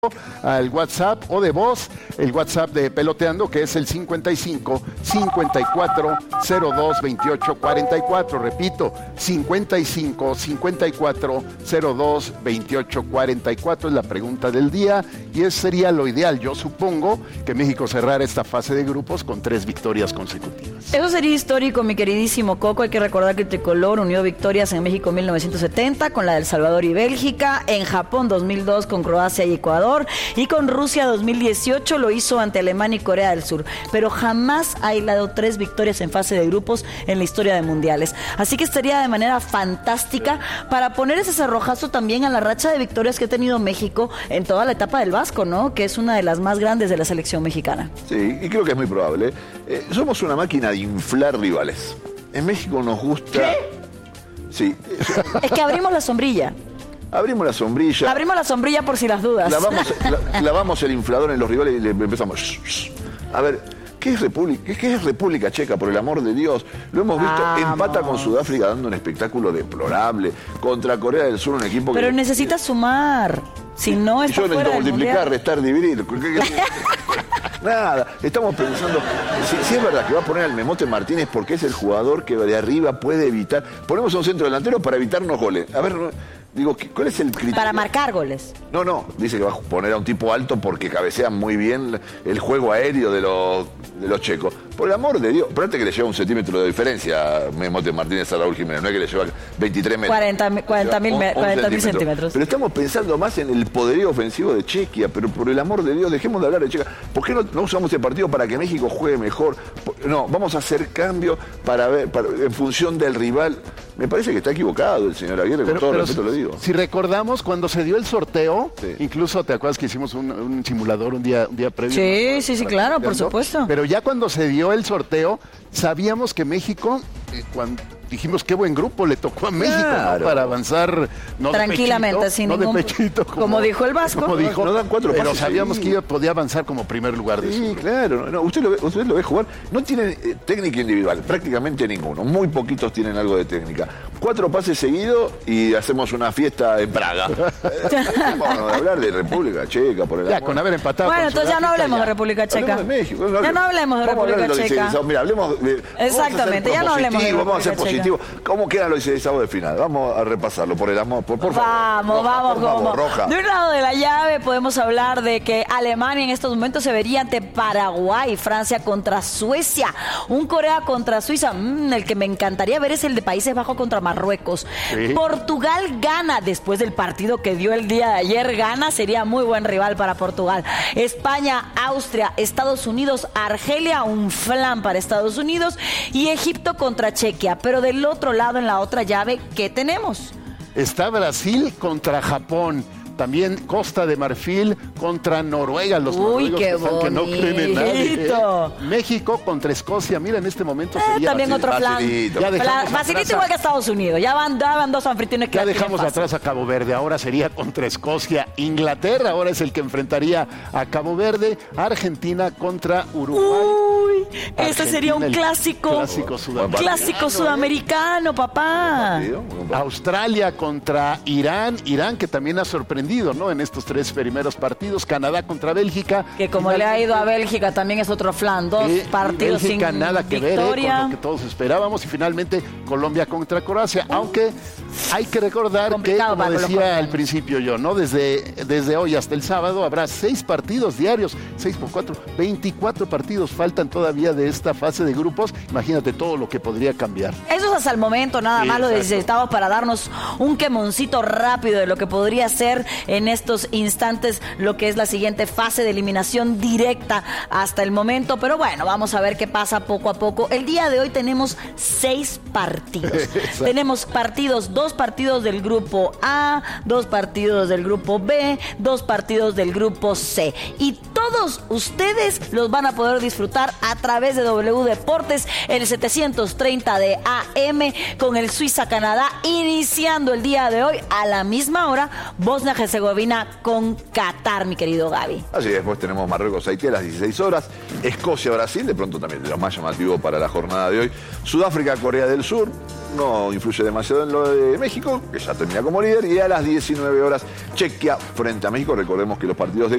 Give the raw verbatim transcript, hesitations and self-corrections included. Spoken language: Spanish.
al WhatsApp o de voz, el WhatsApp de Peloteando, que es el cincuenta y cinco, cincuenta y cuatro, cero dos, veintiocho, cuarenta y cuatro. Repito, cincuenta y cinco, cincuenta y cuatro, cero dos, veintiocho, cuarenta y cuatro es la pregunta del día y ese sería lo ideal. Yo supongo que México cerrara esta fase de grupos con tres victorias consecutivas. Eso sería histórico, mi queridísimo Coco. Hay que recordar que el tricolor unió victorias en México en mil novecientos setenta con la de El Salvador y Bélgica, en Japón dos mil dos con Croacia y Ecuador, y con Rusia dos mil dieciocho lo hizo ante Alemania y Corea del Sur, pero jamás ha hilado tres victorias en fase de grupos en la historia de mundiales. Así que estaría de manera fantástica para poner ese cerrojazo también a la racha de victorias que ha tenido México en toda la etapa del Vasco, ¿no? Que es una de las más grandes de la selección mexicana. Sí, y creo que es muy probable. Eh, somos una máquina de inflar rivales. En México nos gusta... ¿Qué? Sí. Es que abrimos la sombrilla. Abrimos la sombrilla. Abrimos la sombrilla por si las dudas. Clavamos, la, clavamos el inflador en los rivales y le empezamos. A ver, ¿qué es República, qué, qué es República Checa? Por el amor de Dios. Lo hemos visto. Vamos. Empata con Sudáfrica dando un espectáculo deplorable. Contra Corea del Sur, un equipo Pero que. Pero necesita sumar. Si no, está Yo fuera necesito del multiplicar, mundial. restar, dividir. Nada, estamos pensando, si, si es verdad que va a poner al Memote Martínez porque es el jugador que de arriba puede evitar, ponemos a un centro delantero para evitarnos goles. A ver, digo, ¿cuál es el criterio? Para marcar goles. No, no, dice que va a poner a un tipo alto porque cabecea muy bien el juego aéreo de los, de los checos. Por el amor de Dios, espérate que le lleva un centímetro de diferencia a Memote Martínez a Raúl Jiménez, no es que le lleva veintitrés metros. cuarenta mil centímetros. Pero estamos pensando más en el poderío ofensivo de Chequia, pero por el amor de Dios, dejemos de hablar de Chequia. ¿Por qué no, no usamos este partido para que México juegue mejor? No, vamos a hacer cambio para ver, para, en función del rival. Me parece que está equivocado el señor Aguirre, con todo respeto lo digo. Si recordamos, cuando se dio el sorteo, sí. Incluso te acuerdas que hicimos un, un simulador un día, un día previo. Sí, ¿no? sí, sí, claro, por supuesto. Pero ya cuando se dio el sorteo, sabíamos que México, eh, cuando dijimos qué buen grupo le tocó a México, claro, ¿no? Para avanzar no tranquilamente, de pechito, sin no ningún... de pechito, como, como dijo el Vasco. Como dijo, no dan cuatro pero pases sabíamos ahí. que iba, podía avanzar como primer lugar de Sí, su claro. No, usted, lo ve, usted lo ve jugar. No tiene eh, técnica individual, prácticamente ninguno. Muy poquitos tienen algo de técnica. Cuatro pases seguidos y hacemos una fiesta en Praga. Eh, vamos a hablar de República Checa, por el Ya, amor. con haber empatado. Bueno, con entonces ya no Sudáfrica, hablemos ya. de República Checa. Hablemos de México. Ya no hablemos de Vamos a hablar República de los Checa. idealizados. Mira, hablemos de... Exactamente, vamos a ya no hablemos de positivo, Vamos a ser República Checa. positivos. ¿Cómo quedan los idealizados de final? Vamos a repasarlo, por el amor. Por, por Vamos, favor. vamos, Roja, por como. favor, Roja. De un lado de la llave podemos hablar de que Alemania en estos momentos se vería ante Paraguay, Francia contra Suecia, un Corea contra Suiza. Mm, el que me encantaría ver es el de Países Bajos contra Marruecos. Sí. Portugal gana después del partido que dio el día de ayer, gana, sería muy buen rival para Portugal. España, Austria, Estados Unidos, Argelia, un flan para Estados Unidos, y Egipto contra Chequia. Pero del otro lado, en la otra llave, ¿qué tenemos? Está Brasil contra Japón. También Costa de Marfil contra Noruega. Los Uy, noruegos qué que, están, que no creen en nadie. bonito. ¿eh? México contra Escocia. Mira, en este momento Eh, sería también fácil. otro flan. Facilito. Ya dejamos Fla- atrás Facilito a- igual que Estados Unidos. Ya van, ya van dos anfitriones que Ya la tienen dejamos fácil. atrás a Cabo Verde, ahora sería contra Escocia. Inglaterra ahora es el que enfrentaría a Cabo Verde. Argentina contra Uruguay. Uy, ese Argentina, sería un el clásico. Clásico sudamericano. Clásico sudamericano, papá. Partido, un partido. Australia contra Irán. Irán que también ha sorprendido, ¿no? En estos tres primeros partidos. Canadá contra Bélgica. Que como le ha ido a Bélgica, también es otro flan. Dos Y- y partidos Bélgica sin nada que ver, ¿eh? victoria. Con lo que todos esperábamos. Y finalmente Colombia contra Croacia. Aunque hay que recordar que, Complicado como para los decía al colombianos. principio yo, ¿no? Desde, desde hoy hasta el sábado habrá seis partidos diarios. Seis por cuatro, veinticuatro partidos faltan todavía de esta fase de grupos. Imagínate todo lo que podría cambiar. Eso es hasta el momento, nada Sí, más lo exacto. necesitamos para darnos un quemoncito rápido de lo que podría ser en estos instantes lo que es la siguiente fase de eliminación directa hasta el momento. Pero bueno, vamos a ver qué pasa poco a poco. El día de hoy tenemos seis partidos. Tenemos partidos, dos partidos del grupo A, dos partidos del grupo B, dos partidos del grupo C. Y todos ustedes los van a poder disfrutar a través de W Deportes, el setecientos treinta de A M, con el Suiza-Canadá, iniciando el día de hoy a la misma hora, Bosnia-Herzegovina con Qatar, mi querido Gaby. Así después tenemos Marruecos-Haití a las dieciséis horas, Escocia-Brasil, de pronto también de lo más llamativo para la jornada de hoy, Sudáfrica-Corea del Sur, no influye demasiado en lo de México, que ya termina como líder, y a las diecinueve horas Chequia frente a México. Recordemos que los partidos de